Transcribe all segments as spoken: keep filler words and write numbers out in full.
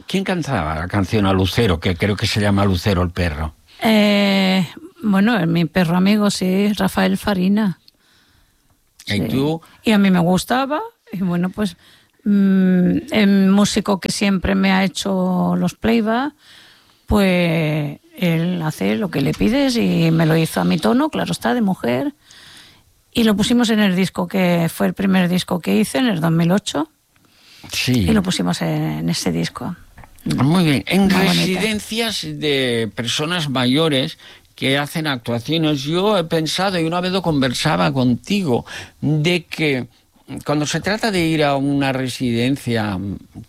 ¿Quién cantaba la canción a Lucero, que creo que se llama Lucero el perro? Eh, bueno, mi perro amigo, sí, Rafael Farina. ¿Y Sí. tú? Y a mí me gustaba, y bueno, pues mmm, el músico que siempre me ha hecho los playback, pues él hace lo que le pides y me lo hizo a mi tono, claro está, de mujer, y lo pusimos en el disco, que fue el primer disco que hice en el dos mil ocho, Sí. y lo pusimos en, en ese disco. Muy bien. En Muy residencias bonita. De personas mayores que hacen actuaciones, yo he pensado, y una vez lo conversaba contigo, de que cuando se trata de ir a una residencia,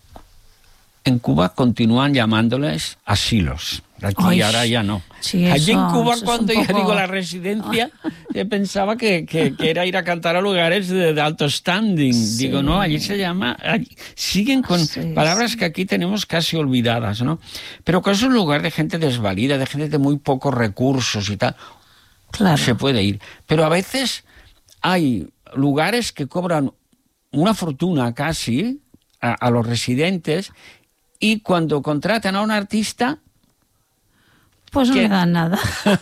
en Cuba continúan llamándoles asilos. Aquí Ay, ahora ya no. Sí, Allí eso, en Cuba, eso cuando yo poco... digo la residencia, yo pensaba que, que, que era ir a cantar a lugares de, de alto standing. Sí. Digo, no, allí se llama... Allí, siguen con sí, palabras sí. que aquí tenemos casi olvidadas, ¿no? Pero que es un lugar de gente desvalida, de gente de muy pocos recursos y tal. Claro. Se puede ir. Pero a veces hay lugares que cobran una fortuna casi a, a los residentes, y cuando contratan a un artista... Pues no que... le dan nada.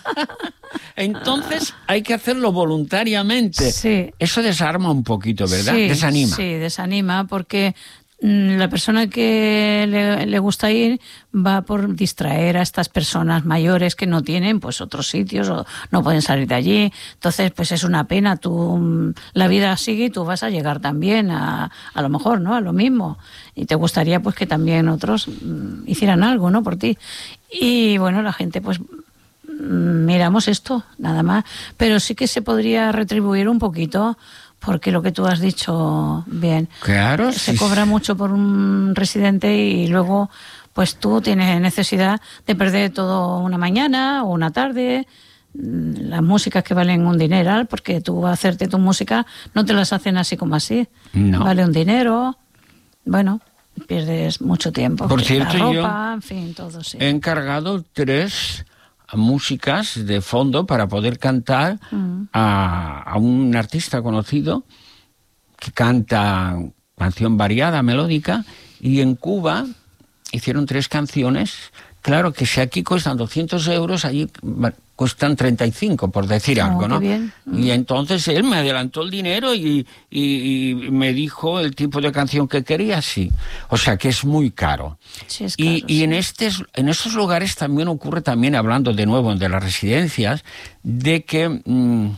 Entonces hay que hacerlo voluntariamente. Sí. Eso desarma un poquito, ¿verdad? Sí, desanima. Sí, desanima, porque la persona que le, le gusta ir va por distraer a estas personas mayores que no tienen pues otros sitios o no pueden salir de allí. Entonces pues es una pena. Tú, la vida sigue y tú vas a llegar también a, a lo mejor, ¿no? A lo mismo. Y te gustaría pues que también otros hicieran algo, ¿no? Por ti. Y bueno, la gente pues miramos esto, nada más. Pero sí que se podría retribuir un poquito, porque lo que tú has dicho bien, claro, se sí. cobra mucho por un residente y luego pues tú tienes necesidad de perder todo una mañana o una tarde, las músicas que valen un dineral, porque tú vas a hacerte tu música, no te las hacen así como así, no. Vale un dinero, bueno, pierdes mucho tiempo. Por cierto, la ropa, yo en fin, todo, sí. he encargado tres músicas de fondo para poder cantar mm. a, a un artista conocido que canta canción variada, melódica, y en Cuba hicieron tres canciones. Claro que si aquí cuestan doscientos euros, allí cuestan treinta y cinco, por decir oh, algo, ¿no? Bien. Mm. Y entonces él me adelantó el dinero y, y, y me dijo el tipo de canción que quería, sí. O sea que es muy caro. Sí, es caro, y, y sí. en, estes, en estos lugares también ocurre, también hablando de nuevo de las residencias, de que mmm,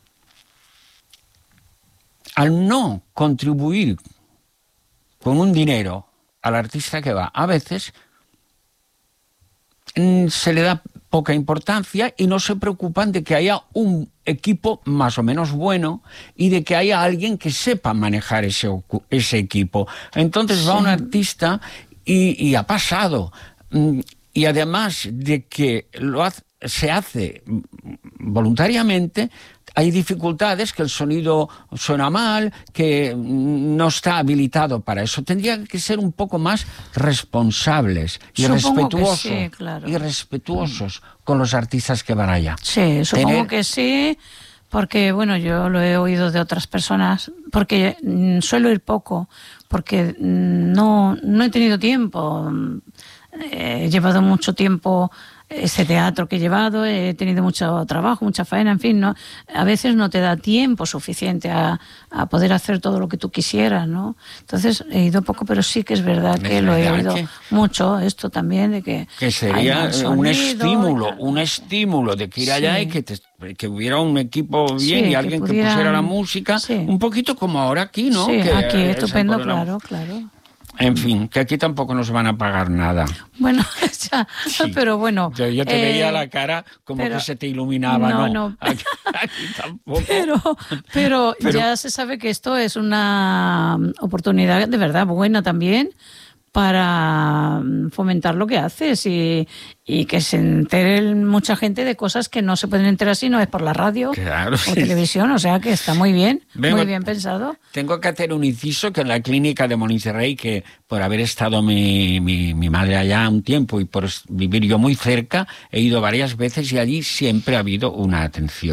al no contribuir con un dinero al artista que va, a veces se le da poca importancia y no se preocupan de que haya un equipo más o menos bueno y de que haya alguien que sepa manejar ese, ese equipo. Entonces va sí. un artista y, y ha pasado. Y además de que lo hace, se hace voluntariamente, hay dificultades, que el sonido suena mal, que no está habilitado para eso. Tendría que ser un poco más responsables y supongo respetuosos, sí, claro. y respetuosos mm. con los artistas que van allá. Sí, supongo Tener... que sí, porque bueno, yo lo he oído de otras personas, porque mm, suelo ir poco, porque mm, no, no he tenido tiempo. He llevado mucho tiempo ese teatro que he llevado, he tenido mucho trabajo, mucha faena, en fin, ¿no? A veces no te da tiempo suficiente a, a poder hacer todo lo que tú quisieras, ¿no? Entonces he ido poco, pero sí que es verdad que es lo he oído que, mucho, esto también, de que... Que sería un estímulo, un estímulo de que ir allá sí. y que, te, que hubiera un equipo bien sí, y alguien que, pudieran, que pusiera la música, sí. un poquito como ahora aquí, ¿no? Sí, que aquí, estupendo, claro, claro. En fin, que aquí tampoco nos van a pagar nada. Bueno, ya, sí. pero bueno... Yo, yo te eh, veía la cara como pero, que se te iluminaba, ¿no? No, no. Aquí, aquí tampoco. Pero, pero, pero ya se sabe que esto es una oportunidad de verdad buena también para fomentar lo que haces y, y que se entere mucha gente de cosas que no se pueden enterar si no es por la radio claro, o sí. televisión, o sea que está muy bien, Vengo, muy bien pensado. Tengo que hacer un inciso que en la clínica de Montserrat, que por haber estado mi, mi, mi madre allá un tiempo y por vivir yo muy cerca, he ido varias veces y allí siempre ha habido una atención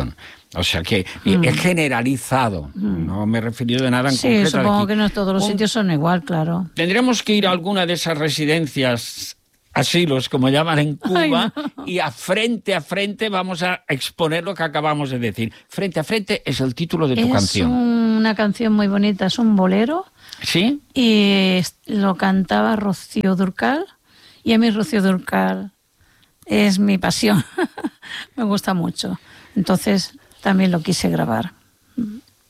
O sea que Mm. es generalizado, Mm. no me he referido de nada en Sí, concreto. supongo aquí. que no todos los Un- sitios son igual, claro. Tendremos que ir a alguna de esas residencias, asilos, como llaman en Cuba, Ay, no. y a frente a frente vamos a exponer lo que acabamos de decir. Frente a frente es el título de tu Es canción. una canción muy bonita, es un bolero ¿Sí? y es- lo cantaba Rocío Dúrcal y a mí Rocío Dúrcal es mi pasión, me gusta mucho. Entonces también lo quise grabar.